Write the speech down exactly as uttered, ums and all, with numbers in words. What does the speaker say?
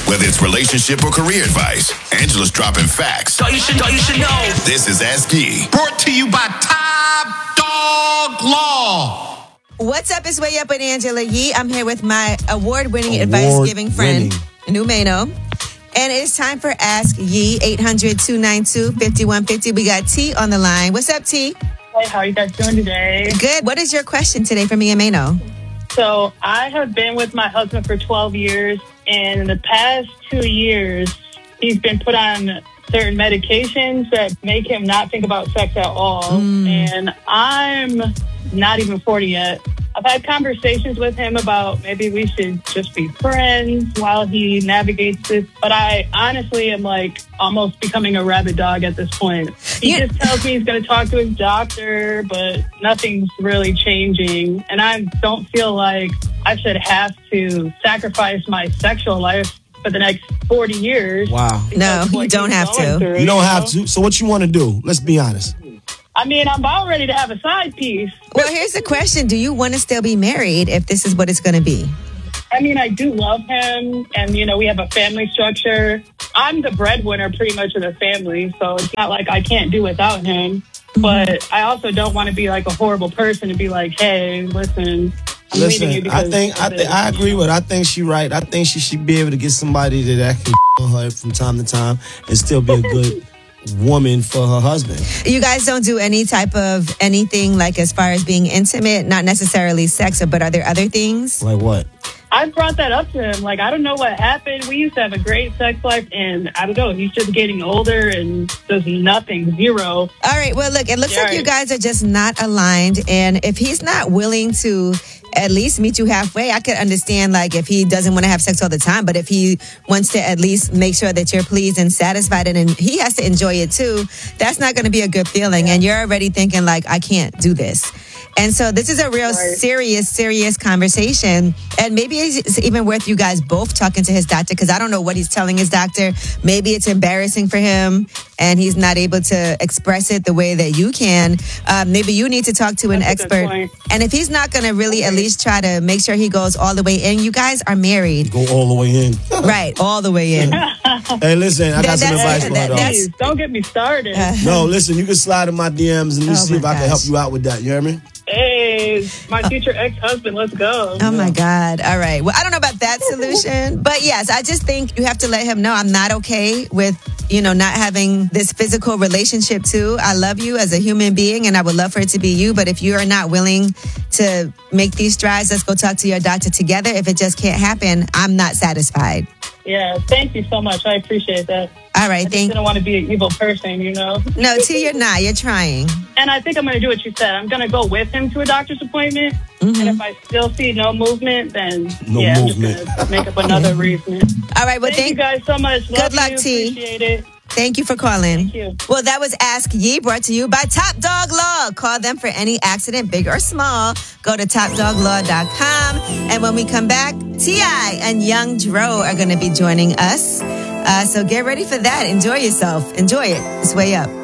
Whether it's relationship or career advice, Angela's dropping facts. So you should, so you should know. This is Ask Yee. Brought to you by Top Dog Law. What's up? It's Way Up with Angela Yee. I'm here with my award-winning advice-giving friend, Numeno. And it's time for Ask Yee, eight hundred, two nine two, five one five zero. We got T on the line. What's up, T? Hey, how are you guys doing today? Good. What is your question today for me and Mano? So I have been with my husband for twelve years, and in the past two years, he's been put on certain medications that make him not think about sex at all. Mm. And I'm not even forty yet. I've had conversations with him about maybe we should just be friends while he navigates this. But I honestly am like almost becoming a rabid dog at this point. He yeah. just tells me he's going to talk to his doctor, but nothing's really changing. And I don't feel like I should have to sacrifice my sexual life for the next forty years. Wow. No, you don't have to. Through, you don't have to. So what you want to do? Let's be honest. I mean, I'm about ready to have a side piece. Well, here's the question. Do you want to still be married if this is what it's going to be? I mean, I do love him. And, you know, we have a family structure. I'm the breadwinner pretty much of the family. So it's not like I can't do without him. Mm-hmm. But I also don't want to be like a horrible person and be like, hey, listen, I'm listen, leaving you because I think, I, th- I agree with her. I think she's right. I think she should be able to get somebody that can on her from time to time and still be a good woman for her husband. You guys don't do any type of anything like as far as being intimate, not necessarily sex, but are there other things? Like what? I brought that up to him. Like, I don't know what happened. We used to have a great sex life, and I don't know. He's just getting older and does nothing, zero. All right. Well, look, it looks yeah, like right. you guys are just not aligned. And if he's not willing to at least meet you halfway, I could understand, like, if he doesn't want to have sex all the time. But if he wants to at least make sure that you're pleased and satisfied, and, and he has to enjoy it too, that's not going to be a good feeling. Yeah. And you're already thinking, like, I can't do this. And so this is a real right. serious, serious conversation. And maybe it's even worth you guys both talking to his doctor, because I don't know what he's telling his doctor. Maybe it's embarrassing for him and he's not able to express it the way that you can. Um, maybe you need to talk to an That's expert. And if he's not going to really okay. at least try to make sure he goes all the way in, you guys are married. Go all the way in. Right, all the way in. Hey, listen, I got that, some advice for that, her, though. Don't get me started. Uh, no, listen, you can slide in my D Ms and let me oh see if gosh. I can help you out with that. You hear me? Hey, my future ex-husband, let's go. Oh, my God. All right. Well, I don't know about that solution. But, yes, I just think you have to let him know I'm not okay with, you know, not having this physical relationship, too. I love you as a human being, and I would love for it to be you. But if you are not willing to make these strides, let's go talk to your doctor together. If it just can't happen, I'm not satisfied. Yeah, thank you so much. I appreciate that. All right, I thank you. I don't want to be an evil person, you know? No, T, you're not. You're trying. And I think I'm going to do what you said. I'm going to go with him to a doctor's appointment. Mm-hmm. And if I still see no movement, then no yeah, movement. I'm just going to make up another reason. All right, well, thank, thank you guys so much. Love Good luck, you. T. Appreciate it. Thank you for calling. Thank you. Well, that was Ask Yee, brought to you by Top Dog Law. Call them for any accident, big or small. Go to top dog law dot com. And when we come back, T I and Young Dro are going to be joining us. Uh, so get ready for that. Enjoy yourself. Enjoy it. It's Way Up.